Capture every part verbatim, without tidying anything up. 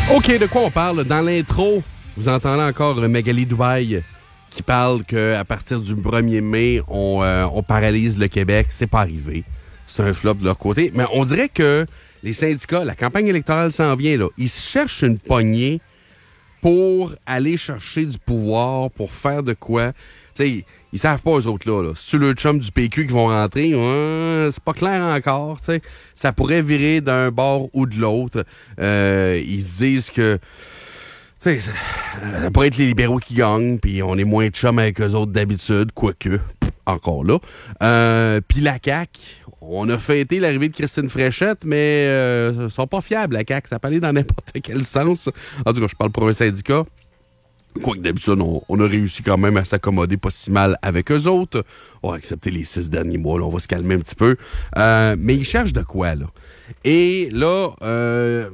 OK, de quoi on parle? Dans l'intro, vous entendez encore Magali Dubaï qui parle qu'à partir du premier mai, on, euh, on paralyse le Québec. C'est pas arrivé. C'est un flop de leur côté. Mais on dirait que les syndicats, la campagne électorale s'en vient, là. Ils cherchent une poignée pour aller chercher du pouvoir, pour faire de quoi. Tu sais, ils savent pas, eux autres, là. là. C'est le chum du P Q qui vont rentrer. Ouais, c'est pas clair encore, tu sais. Ça pourrait virer d'un bord ou de l'autre. Euh, ils se disent que, tu sais, ça, ça pourrait être les libéraux qui gagnent, puis on est moins de chum avec eux autres d'habitude, quoique, pff, encore là. Euh, puis la C A Q, on a fêté l'arrivée de Christine Fréchette, mais euh, ils sont pas fiables, la C A Q. Ça peut aller dans n'importe quel sens. En tout cas, je parle pour un syndicat. Quoique d'habitude, on, on a réussi quand même à s'accommoder pas si mal avec eux autres. On va accepter les six derniers mois, là, on va se calmer un petit peu. Euh, mais ils cherchent de quoi, là? Et là, euh,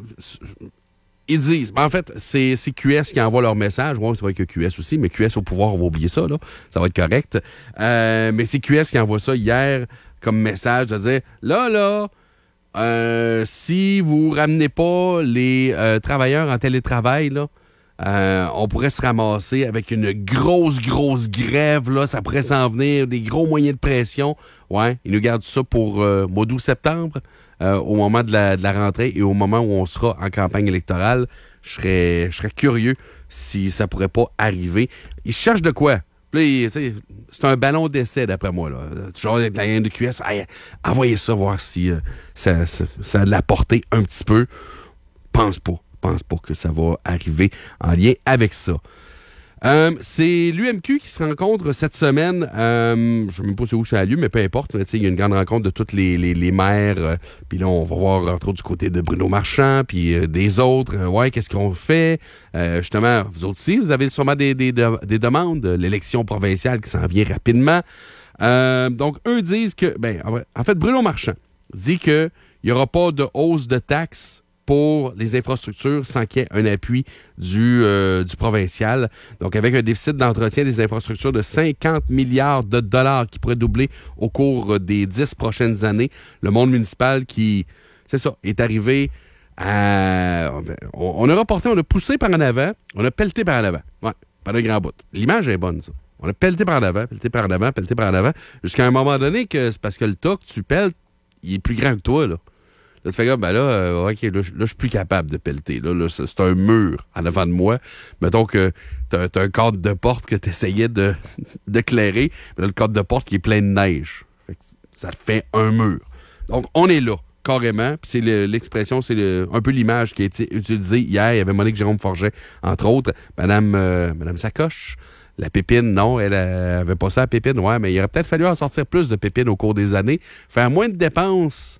ils disent, en fait, c'est, c'est Q S qui envoie leur message. Ouais, c'est vrai que Q S aussi, mais Q S au pouvoir, on va oublier ça, là. Ça va être correct. Euh, mais c'est Q S qui envoie ça hier comme message, de dire, là, là, euh, si vous ramenez pas les euh, travailleurs en télétravail, là, Euh, on pourrait se ramasser avec une grosse, grosse grève, là. Ça pourrait s'en venir, des gros moyens de pression. Ouais, ils nous gardent ça pour euh, mois d'août-septembre, euh, au moment de la, de la rentrée et au moment où on sera en campagne électorale. Je serais, je serais curieux si ça pourrait pas arriver. Ils cherchent de quoi? Puis là, c'est, c'est un ballon d'essai, d'après moi, là. Toujours avec la haine de Q S. Hey, envoyez ça, voir si euh, ça, ça, ça a de la portée un petit peu. Pense pas. pense pas que ça va arriver en lien avec ça. Euh, c'est l'U M Q qui se rencontre cette semaine. Euh, je ne sais même pas où ça a lieu, mais peu importe. Il y a une grande rencontre de tous les, les, les maires. Euh, puis là, on va voir, entre autres, du côté de Bruno Marchand, puis euh, des autres. Euh, ouais, qu'est-ce qu'on fait? Euh, justement, vous autres aussi, vous avez sûrement des, des, des demandes. L'élection provinciale qui s'en vient rapidement. Euh, donc, eux disent que... ben, en fait, Bruno Marchand dit qu'il n'y aura pas de hausse de taxes pour les infrastructures sans qu'il y ait un appui du, euh, du provincial. Donc, avec un déficit d'entretien des infrastructures de cinquante milliards de dollars qui pourrait doubler au cours des dix prochaines années, le monde municipal qui, c'est ça, est arrivé à... On, on a reporté, on a poussé par en avant, on a pelleté par en avant. Ouais, par un grand bout. L'image est bonne, ça. On a pelleté par en avant, pelleté par en avant, pelleté par en avant, jusqu'à un moment donné que c'est parce que le tas que tu pelles, il est plus grand que toi, là. Là, tu fais comme, ben là, euh, OK, là, là je suis plus capable de pelleter. Là, là c'est, c'est un mur en avant de moi. Mettons que t'as, t'as un cadre de porte que t'essayais de, de clairer. Mais là, le cadre de porte qui est plein de neige. Fait que ça te fait un mur. Donc, on est là, carrément. Puis c'est le, l'expression, c'est le, un peu l'image qui a été utilisée hier. Il y avait Monique Jérôme Forget, entre autres. Madame, euh, Madame Sacoche. La pépine, non, elle avait pas ça, la pépine. Ouais, mais il aurait peut-être fallu en sortir plus de pépines au cours des années. Faire moins de dépenses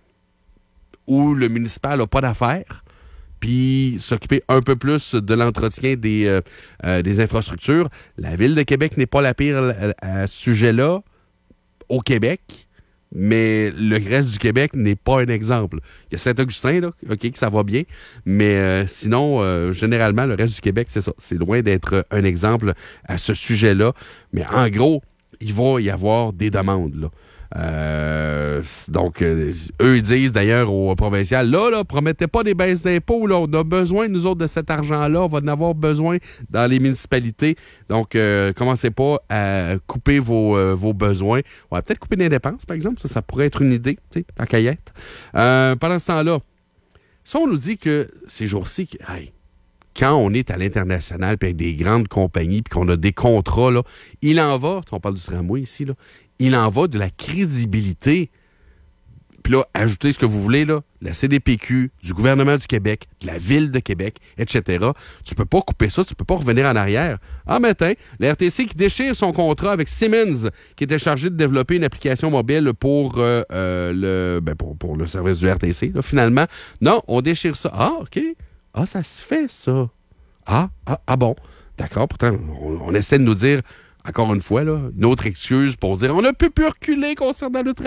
où le municipal n'a pas d'affaires, puis s'occuper un peu plus de l'entretien des, euh, euh, des infrastructures. La Ville de Québec n'est pas la pire à, à ce sujet-là au Québec, mais le reste du Québec n'est pas un exemple. Il y a Saint-Augustin, là, OK, que ça va bien, mais euh, sinon, euh, généralement, le reste du Québec, c'est ça. C'est loin d'être un exemple à ce sujet-là. Mais en gros, il va y avoir des demandes, là. Euh, donc, euh, eux, ils disent d'ailleurs au provincial, là, là, promettez pas des baisses d'impôts, là, on a besoin, nous autres, de cet argent-là, on va en avoir besoin dans les municipalités. Donc, euh, commencez pas à couper vos, euh, vos besoins. On va peut-être couper des dépenses, par exemple, ça, ça pourrait être une idée, tu sais, à Cayette. Euh, pendant ce temps-là, ça, on nous dit que ces jours-ci, hey, quand on est à l'international, puis avec des grandes compagnies, puis qu'on a des contrats, là, il en va, on parle du tramway ici, là, il en va de la crédibilité. Puis là, ajoutez ce que vous voulez, là, la C D P Q, du gouvernement du Québec, de la Ville de Québec, et cetera. Tu peux pas couper ça, tu peux pas revenir en arrière. En matin, la R T C qui déchire son contrat avec Siemens, qui était chargé de développer une application mobile pour, euh, euh, le, ben pour, pour le service du R T C, là, finalement. Non, on déchire ça. Ah, OK. Ah, ça se fait, ça. Ah, ah, ah bon. D'accord, pourtant, on, on essaie de nous dire, encore une fois, là, une autre excuse pour dire on ne peut plus reculer concernant le travail.